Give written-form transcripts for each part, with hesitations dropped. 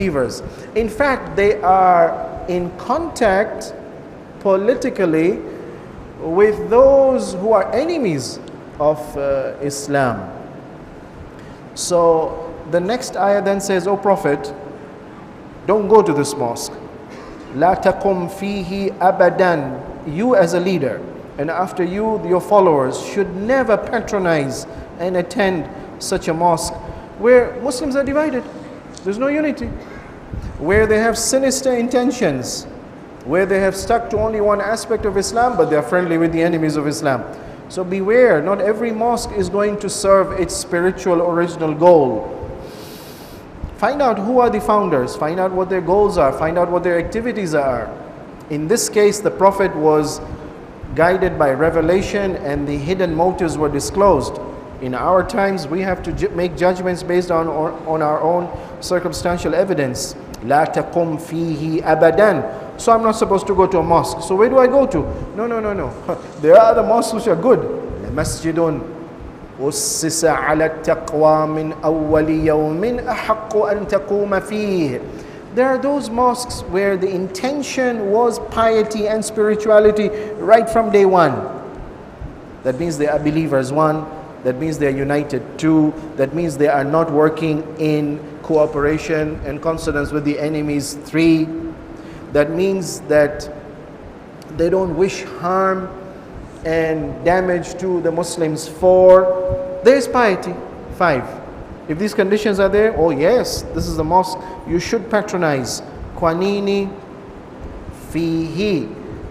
believers. In fact, they are in contact politically with those who are enemies of Islam. So the next ayah then says, O Prophet, don't go to this mosque. La taqum fihi abadan. You as a leader, and after you, your followers, should never patronize and attend such a mosque where Muslims are divided. There's no unity. Where they have sinister intentions, where they have stuck to only one aspect of Islam, but they are friendly with the enemies of Islam. So beware, not every mosque is going to serve its spiritual original goal. Find out who are the founders, find out what their goals are, find out what their activities are. In this case, the Prophet was guided by revelation and the hidden motives were disclosed. In our times, we have to make judgments based on our own circumstantial evidence. La taqum fihi abadan. So I'm not supposed to go to a mosque. So where do I go to? No. There are other mosques which are good. Masjidun أُسِّسَ عَلَى التَّقْوَى مِنْ أَوَّلِ يَوْمٍ أَحَقُّ أَن تَقُومَ فِيهِ. There are those mosques where the intention was piety and spirituality right from day one. That means they are believers, one. That means they are united, two. That means they are not working in cooperation and consonance with the enemies, three. That means that they don't wish harm and damage to the Muslims, four. There is piety, five. If these conditions are there, oh yes, this is the mosque you should patronize. Kwanini fihi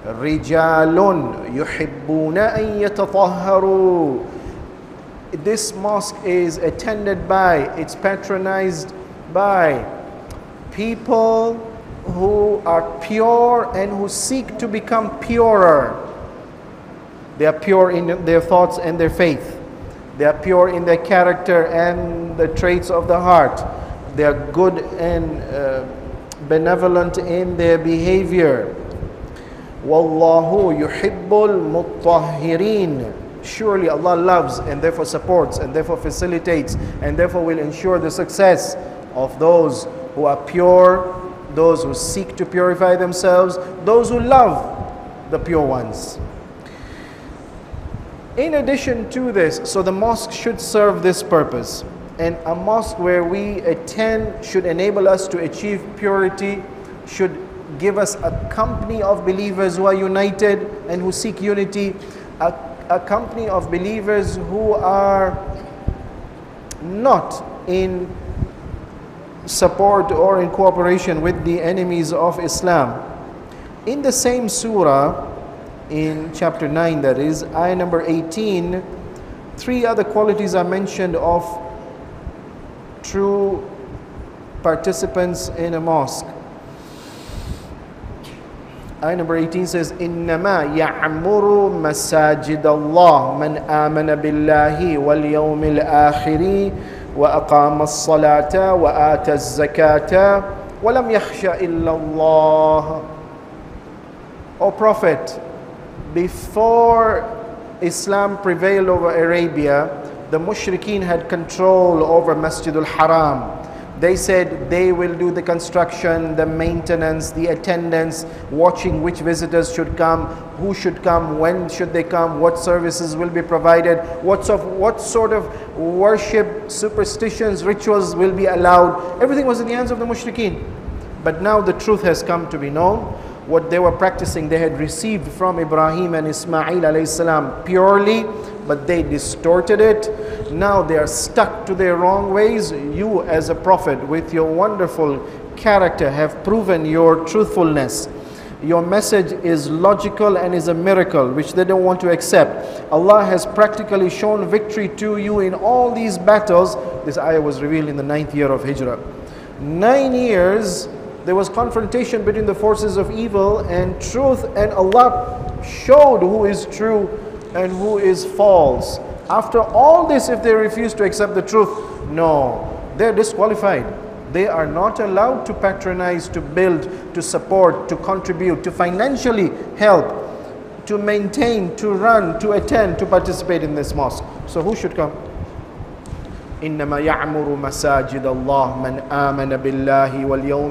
rijalun yuhibbuna an yatatahharu. This mosque is attended by, it's patronized by people who are pure and who seek to become purer. They are pure in their thoughts and their faith. They are pure in their character and the traits of the heart. They are good and benevolent in their behavior. Wallahu yuhibbul mutahhirin. Surely Allah loves and therefore supports and therefore facilitates and therefore will ensure the success of those who are pure, those who seek to purify themselves, those who love the pure ones. In addition to this, so the mosque should serve this purpose. And a mosque where we attend should enable us to achieve purity, should give us a company of believers who are united and who seek unity, a company of believers who are not in support or in cooperation with the enemies of Islam. In the same surah, in chapter 9, that is, ayah number 18, three other qualities are mentioned of true participants in a mosque. Ayah number 18 says, إِنَّمَا يَعْمُرُ مَسَاجِدَ اللَّهِ مَنْ آمَنَ بِاللَّهِ وَالْيَوْمِ الْآخِرِ وَأَقَامَ الصَّلَاةَ وَآتَى الزَّكَاةَ وَلَمْ يَخْشَ إِلَّا اللَّهَ. O Prophet, before Islam prevailed over Arabia, the mushrikeen had control over Masjidul Haram. They said they will do the construction, the maintenance, the attendance, watching which visitors should come, who should come, when should they come, what services will be provided, what sort of worship, superstitions, rituals will be allowed. Everything was in the hands of the mushrikeen. But now the truth has come to be known. What they were practicing, they had received from Ibrahim and Ismail alayhi salam purely, but they distorted it. Now they are stuck to their wrong ways. You as a prophet with your wonderful character have proven your truthfulness. Your message is logical and is a miracle which they don't want to accept. Allah has practically shown victory to you in all these battles. This ayah was revealed in the 9th year of Hijrah. 9 years there was confrontation between the forces of evil and truth, and Allah showed who is true and who is false. After all this, if they refuse to accept the truth, no, they're disqualified. They are not allowed to patronize, to build, to support, to contribute, to financially help, to maintain, to run, to attend, to participate in this mosque. So who should come? إنما يعمر مساجد الله من آمن بالله واليوم